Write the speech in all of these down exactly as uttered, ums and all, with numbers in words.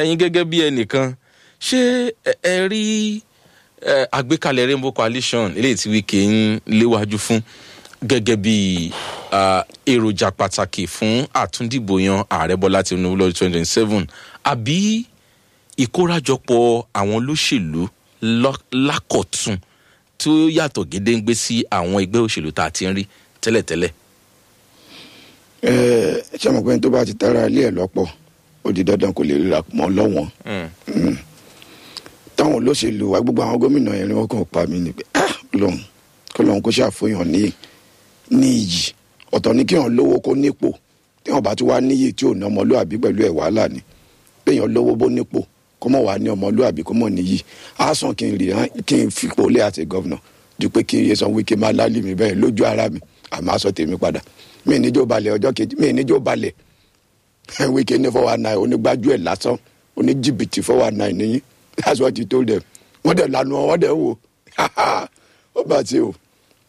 ẹ̀yin gẹ́gẹ́ bí ẹnìkan ṣé ẹ rí àgbékalẹ̀ Rainbow Coalition eléyìí tí Wike ń léwájú fún gẹ́gẹ́ bí èròjà pàtàkì fún àtúndìbò yan ààrẹ Bọ́lá Tinubu lọ́dún twenty twenty-seven àbí ìkórajọpọ̀ àwọn olóṣèlú lákọ̀tún tó yàtọ̀ gédéǹgbé sí àwọn ẹgbẹ́ òṣèlú tá a ti ń rí tẹ́lẹ̀tẹ́lẹ̀? ẹ ṣe mọ̀ pé tó bá ti tara ilé ẹ̀ lọ́pọ̀ ó di dandan kò lè rà mọ́ lọ́wọ́n. táwọn olóṣèlú wa gbogbo àwọn gómìnà yẹn ni wọ́n kàn pa mí ni pé ah lọ́hùn kó lọ́hùn kó ṣàfihàn ní ní iyì ọ̀tọ̀ ní kí wọ́n lówó kó nípò tí wọ́n bá tún wá níyì tí ò ní ọmọlúwàbí pẹ̀lú ẹ̀ wàhálà ni péyàn lówó bó nípò kó mọ̀ wá ní ọmọlúwàbí kó mọ̀ níyì á sàn kí n rí kí n fipò lé àti gọ́vnà ju pé kí Nyesom Wike máa lálẹ́ mi bẹ́ẹ̀ lójú ara mi àmọ́ aṣọ tèmi padà mi níjó balẹ̀ ọjọ́ kejì mi níjó balẹ̀ Wike ní four one nine onígbájú ẹ̀ lásán oníjìbìtì four one nine nìyí that's what he told them wọ́n dẹ̀ lanu wọ́n dẹ̀ wò ó bá ti o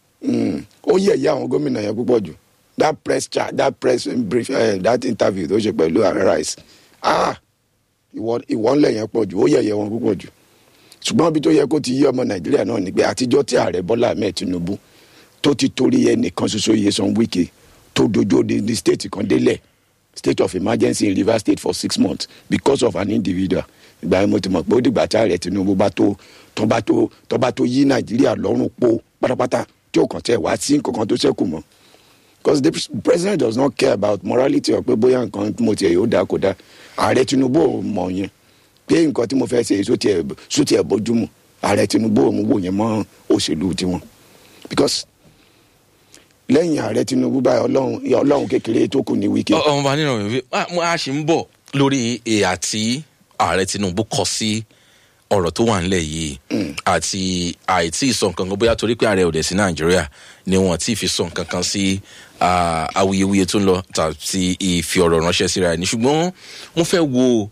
ó yẹ̀yẹ́ àwọn gómìnà yẹn púpọ̀ jù that press chat that press brief uh, that interview tó ṣe pẹ̀lú Rice ah ìwọ ìwọ ńlẹ̀ yẹn pọ̀ jù ó yẹ̀yẹ́ wọn púpọ̀ jù ṣùgbọ́n ibi tó yẹ kó ti yí ọmọ Nàìjíríà náà ni pé àtijọ́ tí ààrẹ Bọ́lá Ahmed Tinubu tó ti torí ẹnìkan ṣoṣo Nyesom Wike tó dojú di di state kan délẹ̀ state of emergency in Rivers State for six months because of an individual ìgbà yẹn mo ti mọ̀ pé ó dìgbà tí ààrẹ Tinubu bá tó tó bá tó tó bá tó yí Nàìjíríà lọ́rùn po pátápátá tí ó kàn tẹ̀ wá sí nǹkan tó ṣẹ́kù mọ́ because the president does not care about morality or pé bóyá nǹkan mo tiẹ̀ yóò dáa kó dáa ààrẹ Tinubu ò mọ̀ yẹn pé nǹkan tí mo fẹ́ ṣe èso tiẹ̀ sọ tiẹ̀ bójúmu ààrẹ Tinubu ò mú wò yẹn mọ́ òṣèlú tiwọn because lẹ́yìn ààrẹ Tinubu báyìí ọlọ́run ọlọ́run kékeré tó kù ní Wike. ọmọ bá nínú ìwé a ṣì ń bọ̀ lórí ìhà tí ààrẹ Tinubu kọ sí ọ̀rọ̀ tó wà nílẹ̀ yìí àti àìtí ìsọ nǹkan kan bóyá torí pé ààrẹ òde sí Nàìjíríà ni wọ́n ti fi sọ nǹkan kan sí awuyewuye tó ń lọ tàbí ìfi ọ̀rọ̀ ránṣẹ́ síra ẹni ṣùgbọ́n wọ́n fẹ́ wo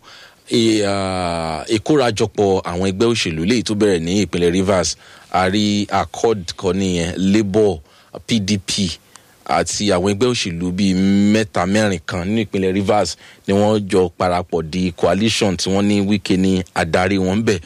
ìkórajọpọ̀ àwọn ẹgbẹ́ òṣèlú léyìí tó bẹ̀rẹ̀ ní ìpínlẹ̀ Rivers àrí accord kan nìyẹn Labour P D P àti àwọn ẹgbẹ́ òṣèlú bíi mẹ́ta mẹ́rin kan ní ìpínlẹ̀ Rivers ni wọ́n jọ parapọ̀ di coalition tí wọ́n ní Wike ní adarí wọn bẹ̀.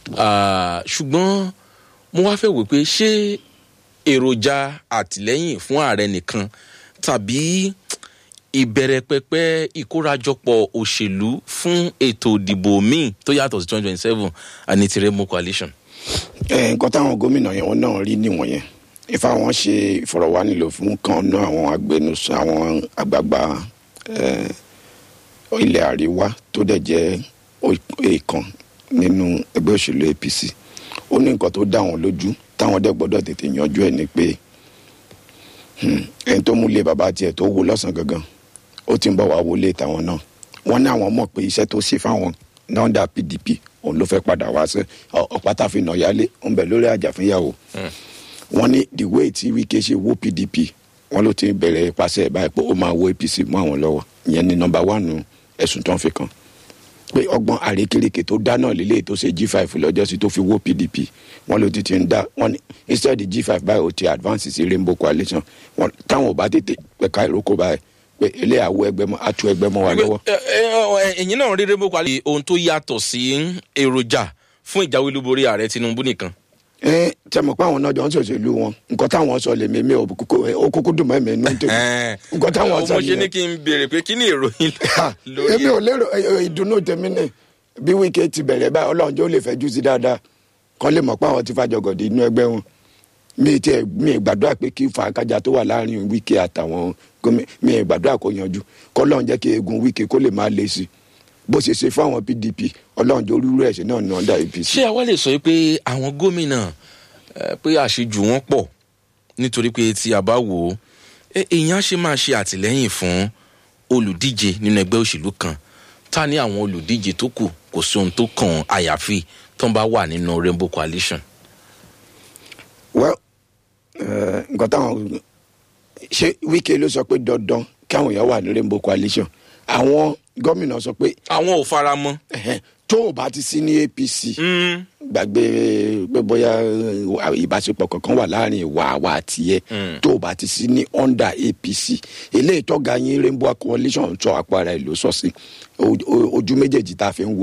ṣùgbọ́n mo wá fẹ́ wò pé ṣé èròjà àtìlẹ́yìn fún ààrẹ nìkan tàbí ìbẹ̀rẹ̀ pẹpẹ ìkórajọpọ̀ òṣèlú fún ètò ìdìbò míì tó yàtọ̀ sí twenty twenty seven àní ti Rainbow Coalition? nǹkan táwọn gómìnà yẹn wọn náà rí níwọ̀n yẹn ìfà wọn ṣe ìfọ̀rọ̀wánilò fún kan náà àwọn agbẹnusọ àwọn àgbààgbà ilẹ̀ àríwá tó dẹ̀ jẹ́ èèkàn nínú ẹgbẹ́ òṣèlú A P C ó ní nǹkan tó dá wọn lójú táwọn dẹ̀ gbọ́dọ̀ tètè yanjú ẹ̀ ni pé ẹni tó mú lé bàbá tiẹ̀ tó wó lọ́sàn gangan ó ti ń bọ̀ wá wọlé tàwọn náà wọ́n ní àwọn mọ̀ pé iṣẹ́ tó ṣe fáwọn náà dá P D P òun ló fẹ́ padà wá sí ọ̀pátá fi nà yálé òun bẹ̀ lórí àjàfínyàwó wọ́n ní the way tí Wike ṣe wó P D P wọ́n ló ti bẹ̀rẹ̀ pàṣẹ báyìí pé ó máa wó A P C mọ́ àwọn lọ́wọ́ ìyẹn ní nọ́mbà wánù ẹ̀sùn tó ń fi kàn pé ọgbọ́n àrékérekè tó dá náà lélẹ̀ tó ṣe G five lọ́jọ́ sí tó fi wó P D P wọ́n ló ti ti ń dá wọ́n ní instead G five báyìí ó ti advance sí Rainbow Coalition wọ́n táwọn ò bá tètè pẹ̀ka ìrókò báyìí pé ilé àwọ̀ ẹgbẹ́ mọ́ àtú ẹgbẹ́ mọ́ wa lọ́wọ́. ẹ̀yin náà rí Rainbow Coalition ohun tó yàtọ̀ sí èròjà fún ìjáwé olúborí ààrẹ Tinubu nìkan. ẹ tẹ mọ̀ pé àwọn náà jọ ń ṣòṣèlú wọn nǹkan táwọn sọ lè mímí ó kúkú dùn mọ́ ẹ̀mí inú tó nǹkan táwọn sọ yẹn. mo ṣe ní kí n béèrè pé kí ni ìròyìn lórí ẹ. èmi ò lérò ìdùnnú tèmi ní bí Wike ti bẹ̀rẹ̀ báyìí Ọlọ́run jẹ́ ó lè fẹ́ jù sí dáadáa kán lè mọ̀ pé àwọn ti fàjọgọ̀dì inú ẹgbẹ́ wọn mi ti mi gbàdúrà pé kí fàákájà tó wà láàrin Wike àtàwọn mi gbàdúrà kó yanjú k'Ọlọ́run jẹ́ kí eegun Wike kó lè máa le sí bó ṣe ṣe fún àwọn P D P Ọlọ́run jẹ́ olúrú ẹ̀ṣẹ̀ náà ní ọ̀dà A P C. ṣé àwa lè sọ pé àwọn gómìnà pé àṣejù wọn pọ̀ nítorí pé tí a bá wò ó èèyàn ṣe máa ṣe àtìlẹ́yìn fún olùdíje nínú ẹgbẹ́ òṣèlú kan ta ní àwọn olùdíje tó kù kò sí ohun tó kàn àyàfi tó ń bá wà nínú Rainbow Coalition? well nǹkan táwọn ṣe Wike ló sọ pé dandan káwọn èèyàn wà ní Rainbow Coalition àwọn gómìnà sọ pé àwọn ò fara mọ́ tó o bá ti sí ní A P C gbàgbé pé bóyá ìbáṣepọ̀ kankan wà láàrin ìwà àwa àti ẹ tó o bá ti sí ní under A P C eléyìí tọ́ga yín Rainbow Coalition sọ àpò ara ẹ̀ ló sọ sí ojú méjèèjì tá a fi ń wo